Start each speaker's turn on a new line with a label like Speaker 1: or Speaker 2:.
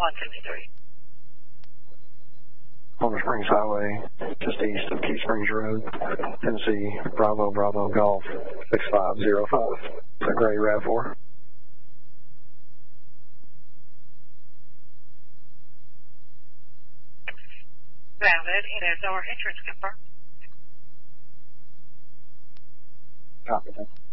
Speaker 1: 173.
Speaker 2: Palmer Springs Highway, just east of Key Springs Road, Tennessee, Bravo, Bravo, Golf, 6505. It's a gray RAV4.
Speaker 1: Valid, it is our entrance confirmed.
Speaker 2: Copy that.